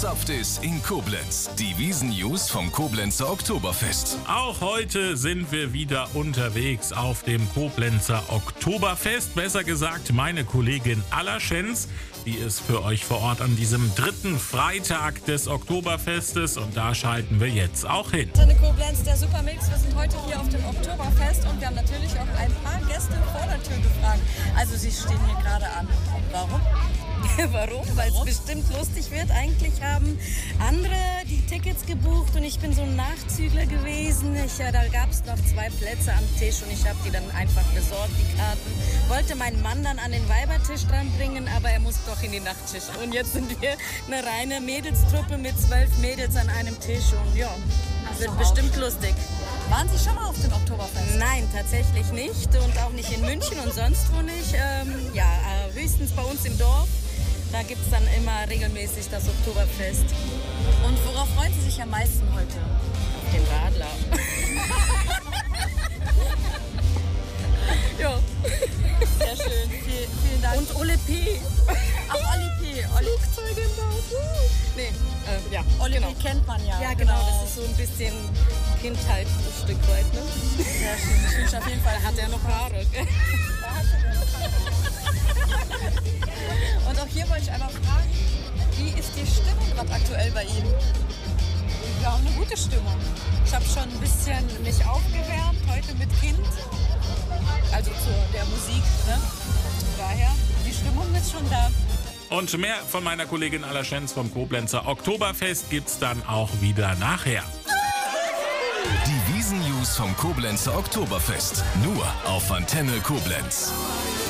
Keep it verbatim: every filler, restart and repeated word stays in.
Gezapft ist in Koblenz. Die Wiesn-News vom Koblenzer Oktoberfest. Auch heute sind wir wieder unterwegs auf dem Koblenzer Oktoberfest. Besser gesagt, meine Kollegin Allerschenz, die ist für euch vor Ort an diesem dritten Freitag des Oktoberfestes. Und da schalten wir jetzt auch hin. Antenne Koblenz, der Supermix. Wir sind heute hier auf dem Oktoberfest und wir haben natürlich auch ein paar Gäste vor der Tür gefragt. Also sie stehen hier gerade an. Warum? Warum? Weil es bestimmt lustig wird. Eigentlich haben andere die Tickets gebucht und ich bin so ein Nachzügler gewesen. Ich, ja, da gab es noch zwei Plätze am Tisch und ich habe die dann einfach besorgt, die Karten. Wollte meinen Mann dann an den Weibertisch dran bringen, aber er muss doch in die Nachttisch. Und jetzt sind wir eine reine Mädelstruppe mit zwölf Mädels an einem Tisch und ja, wird bestimmt lustig. Waren Sie schon mal auf dem Oktoberfest? Nein, tatsächlich nicht und auch nicht in München und sonst wo nicht. Ähm, ja, äh, höchstens bei uns im Dorf. Da gibt es dann immer regelmäßig das Oktoberfest. Und worauf freuen Sie sich am meisten heute? Auf den Radler. Ja. Sehr schön, Viel, vielen Dank. Und Ole P. Ach, Oli P. Oli Flugzeug im Bauch. Nee, äh, ja, Oli genau. P kennt man ja. Ja, genau, das ist so ein bisschen Kindheit, ein Stück weit. Ne? Sehr schön. Ich wünsche auf jeden Fall, Hat er noch Haare. Und auch hier wollte ich einmal fragen, wie ist die Stimmung gerade aktuell bei Ihnen? Ja, eine gute Stimmung. Ich habe schon ein bisschen mich aufgewärmt, heute mit Kind, also zu der Musik. Ne? Daher, die Stimmung ist schon da. Und mehr von meiner Kollegin Allerschenz vom Koblenzer Oktoberfest gibt's dann auch wieder nachher. Die Wiesn-News vom Koblenzer Oktoberfest. Nur auf Antenne Koblenz.